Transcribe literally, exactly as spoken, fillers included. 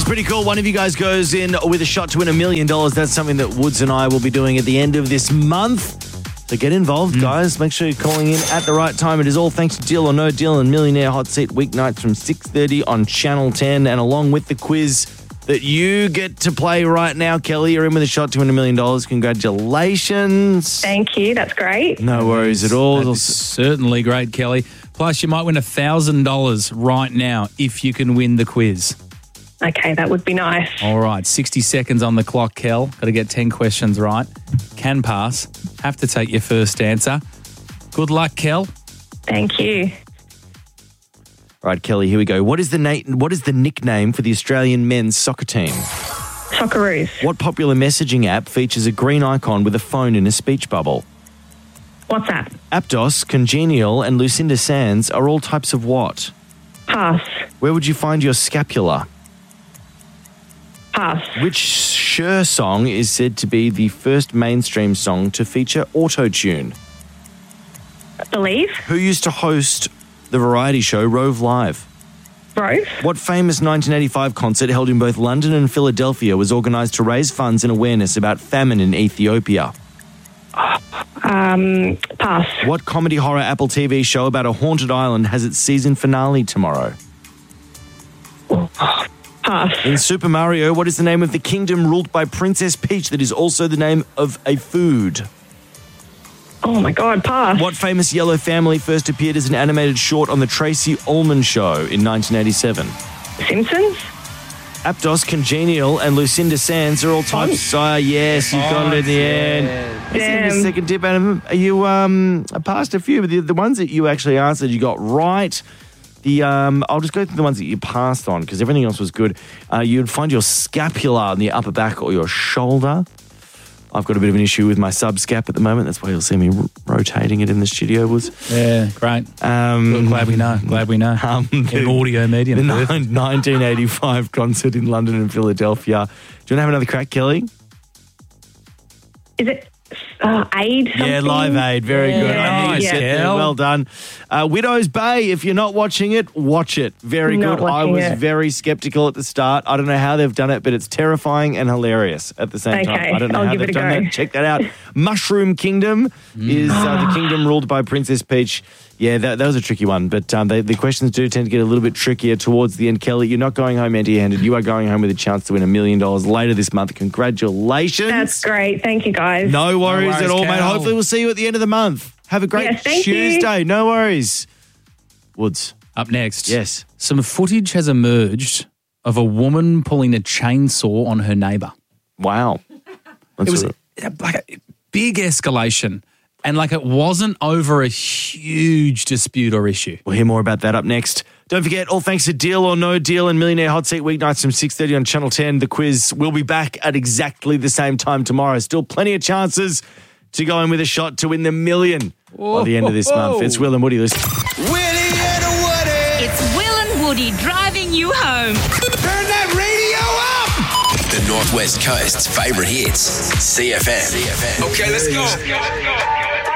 pretty cool. One of you guys goes in with a shot to win a million dollars. That's something that Woods and I will be doing at the end of this month. So get involved, mm. guys. Make sure you're calling in at the right time. It is all thanks to Deal or No Deal and Millionaire Hot Seat weeknights from six thirty on Channel ten. And along with the quiz that you get to play right now, Kelly, you're in with a shot to win a million dollars. Congratulations. Thank you. That's great. No worries at all. That is certainly great, Kelly. Plus, you might win one thousand dollars right now if you can win the quiz. Okay, that would be nice. All right, sixty seconds on the clock, Kel. Got to get ten questions right. Can pass. Have to take your first answer. Good luck, Kel. Thank you. All right, Kelly, here we go. What is the na- What is the nickname for the Australian men's soccer team? Socceroos. What popular messaging app features a green icon with a phone in a speech bubble? WhatsApp. Aptos, Congenial and Lucinda Sands are all types of what? Pass. Where would you find your scapula? Pass. Which Cher song is said to be the first mainstream song to feature auto-tune? Believe. Who used to host the variety show Rove Live? Rove. What famous nineteen eighty-five concert held in both London and Philadelphia was organised to raise funds and awareness about famine in Ethiopia? Um, pass. What comedy horror Apple T V show about a haunted island has its season finale tomorrow? Pass. In Super Mario, what is the name of the kingdom ruled by Princess Peach that is also the name of a food? Oh, my God, pass. What famous yellow family first appeared as an animated short on the Tracy Ullman Show in nineteen eighty-seven? Simpsons. Aptos, Congenial and Lucinda Sands are all types. Ah, yes, you got it in the end. This is the second tip, Adam. You um, passed a few, but the, the ones that you actually answered, you got right. The um, I'll just go through the ones that you passed on because everything else was good. Uh, you'd find your scapula on the upper back or your shoulder. I've got a bit of an issue with my subscap at the moment. That's why you'll see me r- rotating it in the studio. Was yeah, great. Um, Good, glad we know. Glad we know. Um, the, in audio medium. The ni- nineteen eighty-five concert in London and Philadelphia. Do you want to have another crack, Kelly? Is it uh, Aid? Something? Yeah, Live Aid. Very yeah. good. I Nice, yeah. get there. Well done. Uh, Widow's Bay. If you're not watching it, watch it. Very Not good. I watching was it. very skeptical at the start. I don't know how they've done it, but it's terrifying and hilarious at the same Okay, time. I don't know I'll how give they've it a done go. that. Check that out. Mushroom Kingdom is uh, the kingdom ruled by Princess Peach. Yeah, that, that was a tricky one, but um, they, the questions do tend to get a little bit trickier towards the end. Kelly, you're not going home empty-handed. You are going home with a chance to win a million dollars later this month. Congratulations. That's great. Thank you, guys. No worries, No worries, at all, mate. Cal. Hopefully we'll see you at the end of the month. Have a great Yes, thank you. Tuesday. No worries. Woods. Up next. Yes. Some footage has emerged of a woman pulling a chainsaw on her neighbour. Wow. That's It was a- a- like a big escalation. And like it wasn't over a huge dispute or issue. We'll hear more about that up next. Don't forget, all thanks to Deal or No Deal and Millionaire Hot Seat weeknights from six thirty on Channel ten. The quiz will be back at exactly the same time tomorrow. Still plenty of chances to go in with a shot to win the million by the end of this month. It's Will and Woody. Listen. Willie and Woody. It's Will and Woody driving you home. Turn that radio up. The Northwest Coast's favourite hits. C F M. C F M. Okay, let's go.